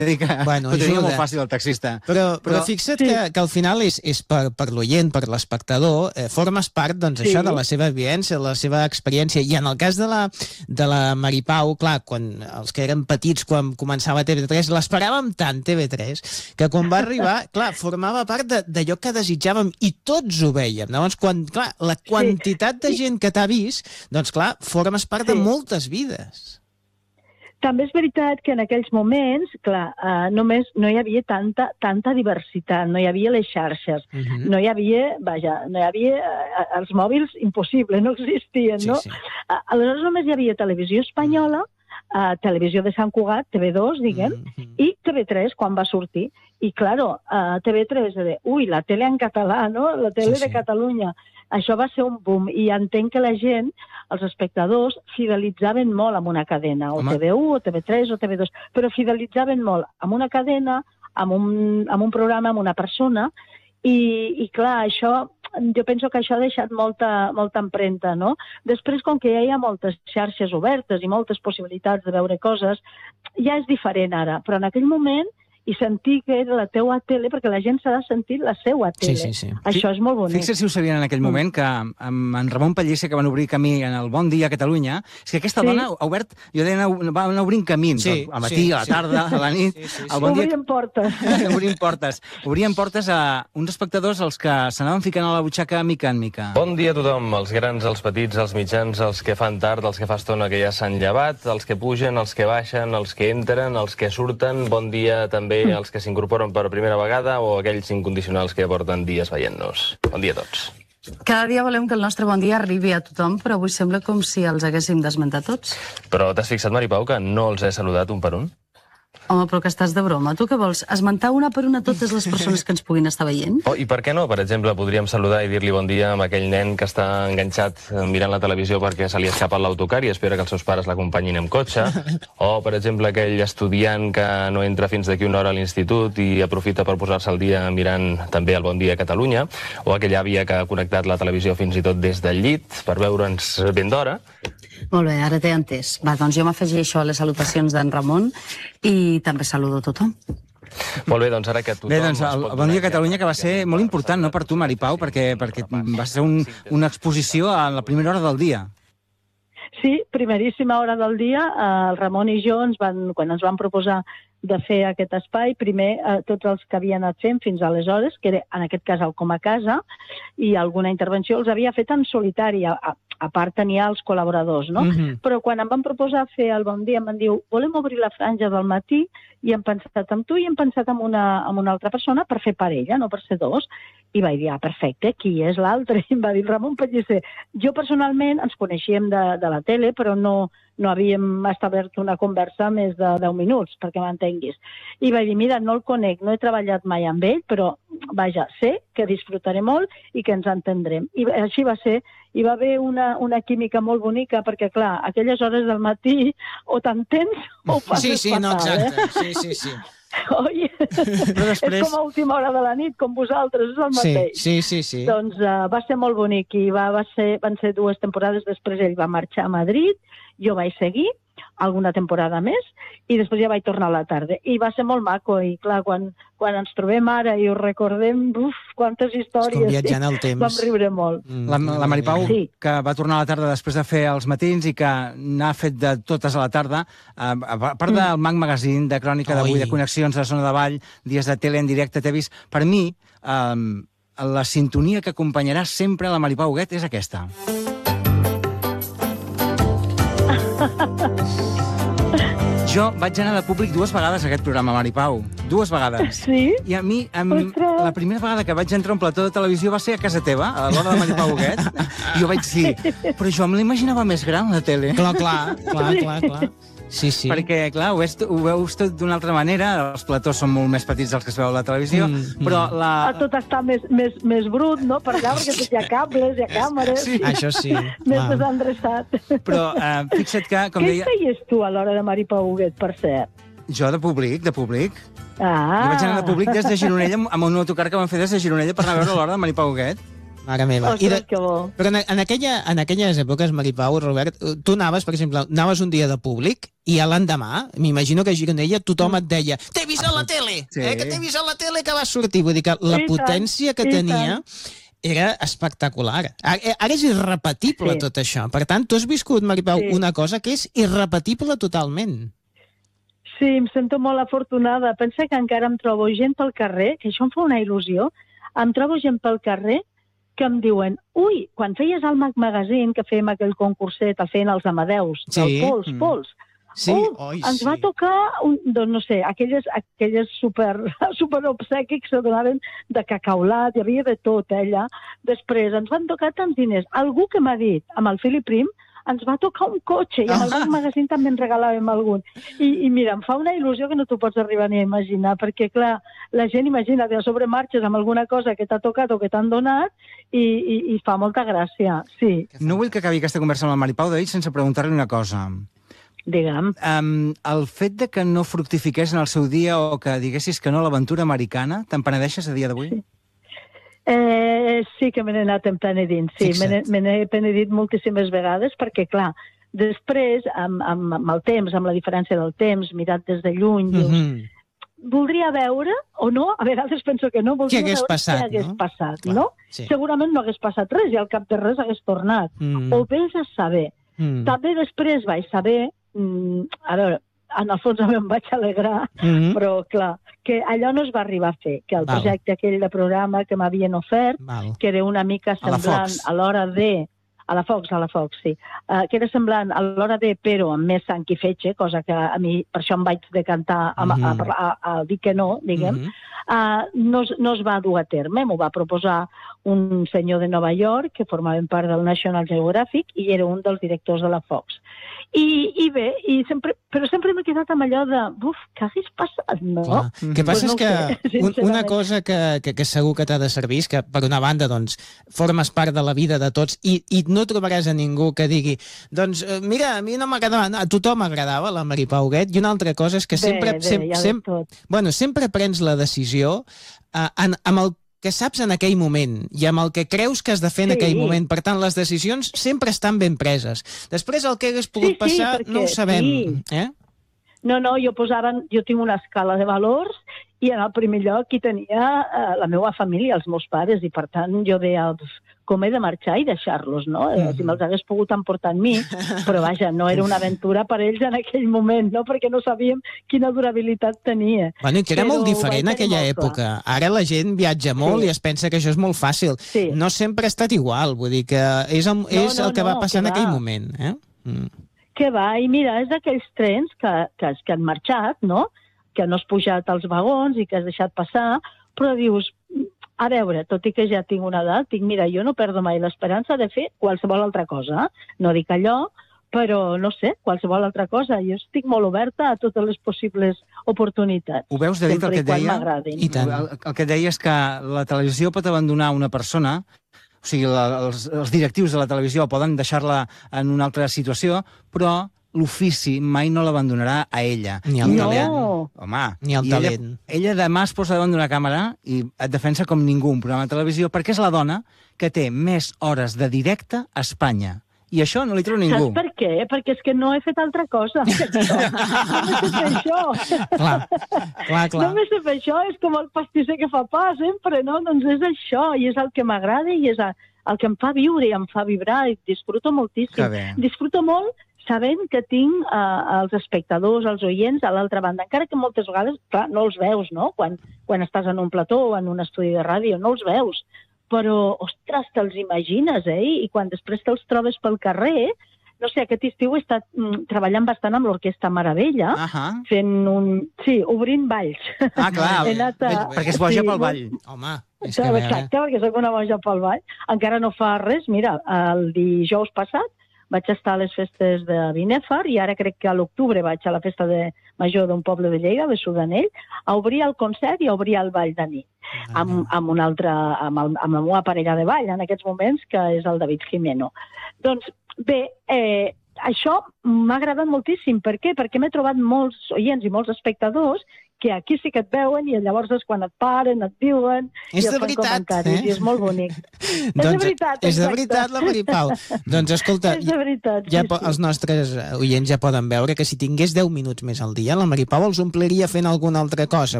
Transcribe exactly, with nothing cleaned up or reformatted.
dir que bueno, ho tenia ajuda. molt fàcil el taxista. Però, però, Però- fixa't Sí. que, que al final és, és per, per l'oient, per l'espectador, eh, formes part, doncs, Sí. això de la seva vivència, de la seva experiència. I en el cas de la, de la Maripau, clar, quan els que eren petits, quan començava T V tres, l'esperàvem tant, T V tres, que quan va arribar, clar, formava part de- d'allò que desitjàvem i tots ho veiem. Llavors, quan, clar, la quantitat de gent que t'ha vist, doncs, clar, formes part de Sí. moltes vides. També és veritat que en aquells moments, clar, eh, només no hi havia tanta, tanta diversitat, no hi havia les xarxes, Uh -huh. no hi havia, vaja, no hi havia eh, els mòbils, impossible, no existien, Sí, no? sí. Eh, Aleshores només hi havia televisió espanyola, eh, televisió de Sant Cugat, T V dos, diguem, Mm -hmm. i T V tres, quan va sortir. I, claro, uh, T V tres era, ui, la tele en català, no? La tele Sí, sí. de Catalunya. Això va ser un boom, i entenc que la gent, els espectadors, fidelitzaven molt amb una cadena, o Home. T V u, o T V tres, o T V dos, però fidelitzaven molt amb una cadena, amb un, amb un programa, amb una persona, i, i clar, això, jo penso que això ha deixat molta, molta empremta, no? Després, com que ja hi ha moltes xarxes obertes i moltes possibilitats de veure coses, ja és diferent ara, però en aquell moment i sentir que era la teua tele, perquè la gent s'ha de sentir la seua tele. Sí, sí, sí. Això és molt bonic. Fixa't si ho sabien en aquell moment, que amb en Ramon Pellicer, que van obrir camí en el Bon Dia a Catalunya, és que aquesta Sí. dona ha obert, jo deia, va anar obrint camins, Sí, al matí, sí, a la sí. tarda, a la nit, Sí, sí, sí. al Bon Dia... Obrien portes. Obrien portes. Obrien portes a uns espectadors als que s'anaven ficant a la butxaca mica en mica. Bon dia a tothom, els grans, els petits, els mitjans, els que fan tard, els que fa estona que ja s'han llevat, els que pugen, els que baixen, els que entren, els que surten. Bon dia també als que s'incorporen per primera vegada o aquells incondicionals que ja porten dies veient-nos. Bon dia a tots. Cada dia volem que el nostre bon dia arribi a tothom, però avui sembla com si els haguéssim d'esmentar tots. Però t'has fixat, Maripau, que no els he saludat un per un? Home, però que estàs de broma. Tu què vols? Esmentar una per una totes les persones que ens puguin estar veient? Oh, i per què no? Per exemple, podríem saludar i dir-li bon dia a aquell nen que està enganxat eh, mirant la televisió perquè se li ha escapat l'autocar i espera que els seus pares l'acompanyin amb cotxe. O, per exemple, aquell estudiant que no entra fins d'aquí una hora a l'institut i aprofita per posar-se al dia mirant també el Bon Dia a Catalunya. O aquella àvia que ha connectat la televisió fins i tot des del llit per veure'ns ben d'hora. Molt bé, ara t'he entès. Va, doncs jo m'afegeixo a les salutacions d'en Ramon i també saludo a tothom. Molt bé, doncs ara que tothom... Bé, doncs es el, pot el Bon Dia a donar Catalunya, que va aquesta ser molt important, no?, per tu, Maripau, perquè, perquè va ser un, una exposició a la primera hora del dia. Sí, primeríssima hora del dia, eh, el Ramon i jo, ens van, quan ens van proposar de fer aquest espai, primer eh, tots els que havien anat fent fins aleshores, que era en aquest cas el Com a Casa, i alguna intervenció els havia fet en solitari, a, a, a part tenia els col·laboradors, no? Mhm. Però quan em van proposar fer el Bon Dia, em van dir, volem obrir la franja del matí, i hem pensat en tu i hem pensat en una, en una altra persona per fer parella, no per ser dos. I vaig dir, ah, perfecte, qui és l'altre? I em va dir Ramon Pellicer. Jo personalment ens coneixíem de, de la tele, però no, no havíem establert una conversa més de deu minuts, perquè m'entenguis. I vaig dir, mira, no el conec, no he treballat mai amb ell, però, vaja, sé que disfrutaré molt i que ens entendrem. I així va ser. Hi va haver una, una química molt bonica, perquè, clar, aquelles hores del matí o t'entens o passes Sí, sí, no, fatal, eh? exacte. Sí, sí, sí. Oi? Però després- És com a última hora de la nit, com vosaltres, és el Sí, mateix. sí, sí, sí. Doncs uh, va ser molt bonic i va, va ser, van ser dues temporades. Després ell va marxar a Madrid, jo vaig seguir alguna temporada més i després ja vaig tornar a la tarda. I va ser molt maco i clar, quan, quan ens trobem ara i ho recordem, uf, quantes històries. És com viatjant al temps. Vam riure molt. Mm, La, la Maripau, Sí. que va tornar a la tarda després de fer els matins i que n'ha fet de totes a la tarda, a, a part del Mag Magazine, de Crònica d'avui, Oi. de Connexions de Zona de Vall, dies de tele en directe, t'he vist. Per mi, um, la sintonia que acompanyarà sempre la Maripau Huguet és aquesta. Jo vaig anar de públic dues vegades a aquest programa, Maripau. Dues vegades. Sí? I a mi, em, Ostres! la primera vegada que vaig entrar a un plató de televisió va ser a casa teva, a l'hora de Maripau Huguet. I jo vaig dir, però jo em l'imaginava més gran, la tele. Clar, clar, clar, clar, clar. Sí, sí. Perquè, clar, ho veus, ho veus tot d'una altra manera. Els platós són molt més petits dels que es veu a la televisió, Mm, però la... A tot està més, més, més brut, no? Per allà, perquè tot hi ha cables, hi ha càmeres. Sí. Això sí. Més clar. desendreçat. Però eh, fixa't que, com Què deia... feies tu a l'hora de Maripau Huguet, per cert? Jo de públic, de públic. Ah! Jo vaig anar de públic des de Gironella amb amb un autocar que vam fer des de Gironella per anar a veure l'hora de Maripau Huguet. Mare meva. Ostres, I de... que bo. Però en, en, aquella, en aquelles èpoques, Maripau, Robert, tu anaves, per exemple, anaves un dia de públic i a l'endemà, m'imagino que a Gironella tothom et deia t'he vist a la tele, Sí. eh, que t'he vist a la tele que vas sortir. Vull dir que la I tant, potència que i tenia era espectacular. Ara, ara és irrepetible Sí. tot això. Per tant, tu has viscut, Maripau, Sí. una cosa que és irrepetible totalment. Sí, em sento molt afortunada. Pensa que encara em trobo gent pel carrer, que això em fa una il·lusió, em trobo gent pel carrer que em diuen, ui, quan feies el Mac Magazine, que fèiem aquell concurset, el feien els Amadeus, Sí. el Pols, Mm. Pols, Sí, oh, oi, ens sí. va tocar, un, doncs no sé, aquelles, aquelles super, super obsequis que se donaven de cacaulat, hi havia de tot, eh, allà. Després ens van tocar tants diners. Algú que m'ha dit, amb el Philip Prim, ens va tocar un cotxe, i amb el Ah. Mac Magazine també en regalàvem algun. I, I mira, em fa una il·lusió que no t'ho pots arribar ni a imaginar, perquè, clar, la gent, imagina't, a sobre marxes amb alguna cosa que t'ha tocat o que t'han donat i, i, i fa molta gràcia, sí, No vull que acabi aquesta conversa amb la Maripau David sense preguntar-li una cosa. digue'm. Um, el fet de que no fructifiqués en el seu dia o que diguessis que no a l'aventura americana, te'n penedeixes a dia d'avui? Sí. Eh, sí que me n'he anat empenedint, sí, me Fixa't. n'he- me n'he penedit moltíssimes vegades perquè, clar, després, amb, amb, amb el temps, amb la diferència del temps, mirat des de lluny, dius, Mhm. voldria veure, o no, a vegades penso que no, voldria Què hagués veure passat, què hagués no? passat, Clar, no? sí. Segurament no hagués passat res i al cap de res hagués tornat. Mm. O vés a saber. Mm. També després vaig saber, mm, a veure, en el fons em vaig alegrar, Mhm. però clar, que allò no es va arribar a fer, que el Val. projecte aquell de programa que m'havien ofert, Val. que era una mica A la semblant Fox. a l'hora de... A la Fox, a la Fox, sí. Uh, que era semblant a l'hora de, però amb més sang i fetge, cosa que a mi, per això em vaig decantar a, Mhm. a, a, a, a dir que no, diguem, Mhm. uh, no, es- no es va dur a terme. M'ho va proposar un senyor de Nova York que formaven part del National Geographic i era un dels directors de la Fox. I, i bé, i sempre, però sempre m'he quedat amb allò de, buf, què hagués passat, no? Clar. Mhm. Que passa Pues no és que ho sé, un, una sincerament. cosa que, que, que segur que t'ha de servir és que, per una banda, doncs, formes part de la vida de tots i, i no trobaràs a ningú que digui doncs, eh, mira, a mi no m'agradava, no, a tothom agradava la Maripau Huguet, i una altra cosa és que sempre, bé, bé, sem, ja sem, ves tot. bueno, sempre prens la decisió eh, en, amb el que saps en aquell moment i amb el que creus que has de fer en Sí. aquell moment. Per tant, les decisions sempre estan ben preses. Després, el que hagués pogut Sí, sí, passar perquè- no ho sabem. sí. Eh? No, no, jo posaven, jo tinc una escala de valors i en el primer lloc hi tenia eh, la meva família, els meus pares, i per tant jo deia, "Pf, com he de marxar i deixar-los, no? Eh, Mhm. Si me'ls hagués pogut emportar amb mi, però vaja, no era una aventura per ells en aquell moment, no? Perquè no sabíem quina durabilitat tenia. Bueno, i que era Però molt ho diferent vaig tenir aquella molt clar. època. Ara la gent viatja molt Sí. i es pensa que això és molt fàcil. Sí. No sempre ha estat igual, vull dir que és, el, és no, el que va no, passar que en aquell va. moment. Eh? Mm. Què va? I mira, és d'aquells trens que, que, que han marxat, no? Que no has pujat als vagons i que has deixat passar, però dius, a veure, tot i que ja tinc una edat, dic, mira, jo no perdo mai l'esperança de fer qualsevol altra cosa. No dic allò, però no sé, qualsevol altra cosa. Jo estic molt oberta a totes les possibles oportunitats. Ho veus, David, el sempre que i et quan deia? m'agradin. I tant. El, el que et deia és que la televisió pot abandonar una persona, o sigui, la, els, els directius de la televisió poden deixar-la en una altra situació, però l'ofici mai no l'abandonarà a ella. Ni el I talent. No, Home, Ni el i talent. Ella, ella demà es posa davant d'una càmera i et defensa com ningú un programa de televisió perquè és la dona que té més hores de directe a Espanya. I això no li treu ningú. saps per què? Perquè és que no he fet altra cosa. que això. No sé fer això. Clar, clar, clar. Només sé fer això, és com el pastisser que fa pa, sempre, no? Doncs és això, i és el que m'agrada i és el, el que em fa viure i em fa vibrar, i disfruto moltíssim. Que bé. Disfruto molt sabent que tinc eh, els espectadors, els oients a l'altra banda, encara que moltes vegades, clar, no els veus, no? Quan, quan estàs en un plató o en un estudi de ràdio, no els veus. Però, ostres, te'ls imagines, eh? I quan després te'ls trobes pel carrer, no sé, aquest estiu he estat mm, treballant bastant amb l'Orquestra Meravella, Ahà. fent un... Sí, obrint balls. Ah, clar, He anat a- perquè es boja sí, pel no? ball. Home, és Sí, que a veure... exacte, perquè sóc una boja pel ball. Encara no fa res. Mira, el dijous passat vaig estar a les festes de Binèfar i ara crec que a l'octubre vaig a la festa de major d'un poble de Lleida, de Sudanell, a obrir el concert i a obrir el ball de nit. Amb, amb, un altre, amb, el, amb la meva parella de ball en aquests moments, que és el David Jimeno. Doncs bé, eh, això m'ha agradat moltíssim. Per què? Perquè m'he trobat molts oients i molts espectadors que aquí sí que et veuen i llavors és quan et paren, et diuen és i et de fan veritat, comentaris. eh? I és molt bonic. és de doncs, veritat, és de exacte. veritat, la Maripau. Doncs escolta, és de veritat, ja sí, po- sí. els nostres oients ja poden veure que si tingués deu minuts més al dia, la Maripau els ompliria fent alguna altra cosa.